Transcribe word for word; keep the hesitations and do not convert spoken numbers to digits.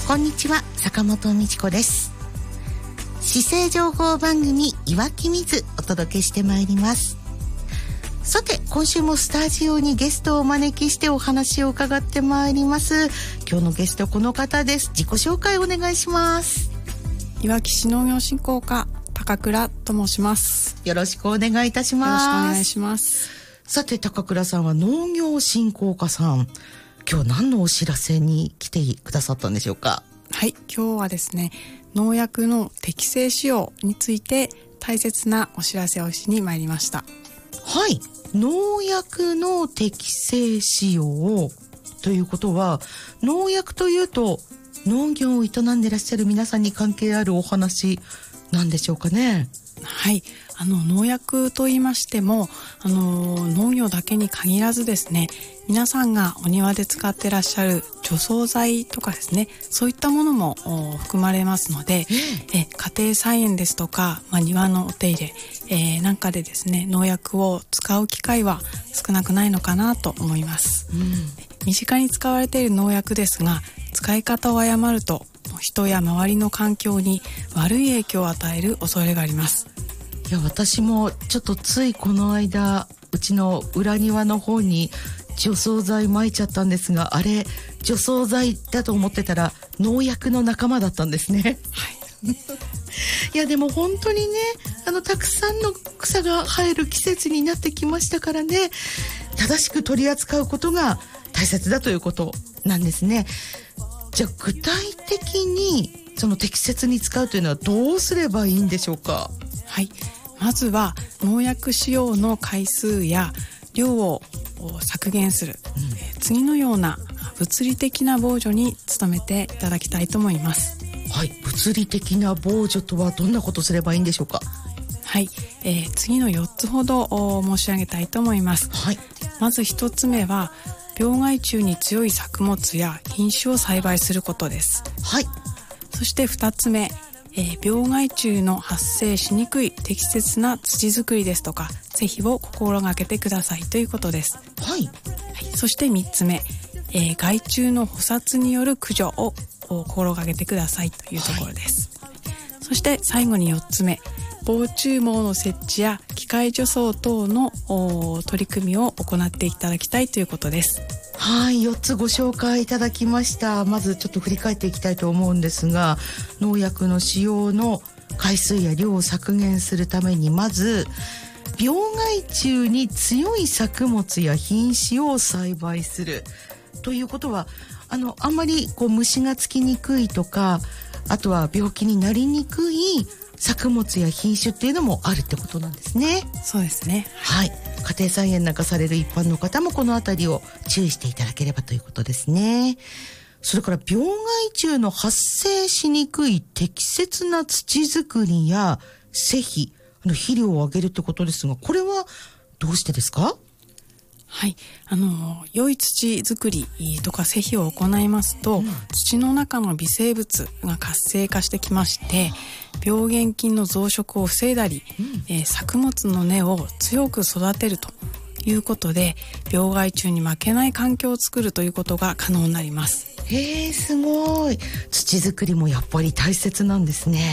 こんにちは、坂本美智子です。姿勢情報番組いわきみずお届けしてまいります。さて、今週もスタジオにゲストをお招きしてお話を伺ってまいります。今日のゲストこの方です。自己紹介お願いします。 いわき市農業振興課高倉と申します。 よろしくお願いいたします。 よろしくお願いします。 さて、高倉さんは農業振興課さん、今日何のお知らせに来てくださったんでしょうか？ はい、今日はですね、農薬の適正使用について大切なお知らせをしに参りました。 はい、農薬の適正使用ということは、農薬というと農業を営んでいらっしゃる皆さんに関係あるお話なんでしょうかね？ はい、あの農薬と言いましても、あの農業だけに限らずですね、皆さんがお庭で使ってらっしゃる除草剤とかですね、そういったものも含まれますので、え家庭菜園ですとか、まあ、庭のお手入れ、えー、なんかでですね、農薬を使う機会は少なくないのかなと思います、うん、身近に使われている農薬ですが、使い方を誤ると人や周りの環境に悪い影響を与える恐れがあります。 いや、私もちょっとついこの間、うちの裏庭の方に除草剤撒いちゃったんですが、あれ除草剤だと思ってたら農薬の仲間だったんですね。はい、いやでも本当にね、あのたくさんの草が生える季節になってきましたからね、正しく取り扱うことが大切だということなんですね。じゃあ具体的にその適切に使うというのはどうすればいいんでしょうか？ はい、まずは農薬使用の回数や量を削減する、うん、えー、次のような物理的な防除に努めていただきたいと思います。 はい、物理的な防除とはどんなことすればいいんでしょうか？ はい、えー、次のよっつほど申し上げたいと思います。はい、まずひとつめは病害虫に強い作物や品種を栽培することです。はい、そしてふたつめ、えー、病害虫の発生しにくい適切な土作りですとか施肥を心がけてくださいということです。はい、はい、そしてみっつめ、えー、害虫の捕殺による駆除を心がけてくださいというところです。はい、そして最後によっつめ、防虫網の設置や機械除草等の取り組みを行っていただきたいということです。 はい、よっつご紹介いただきました。まずちょっと振り返っていきたいと思うんですが、農薬の使用の回数や量を削減するために、まず病害虫に強い作物や品種を栽培するということは、あのあんまりこう虫がつきにくいとか、あとは病気になりにくい作物や品種っていうのもあるってことなんですね。 そうですね。 はい、家庭菜園なんかされる一般の方もこのあたりを注意していただければということですね。それから病害虫の発生しにくい適切な土作りや施肥、あの肥料をあげるってことですが、これはどうしてですか？ はい、あの良い土作りとか施肥を行いますと、うん、土の中の微生物が活性化してきまして、病原菌の増殖を防いだり、うん、えー、作物の根を強く育てるということで、病害虫に負けない環境を作るということが可能になります。 へー、すごい。土作りもやっぱり大切なんですね。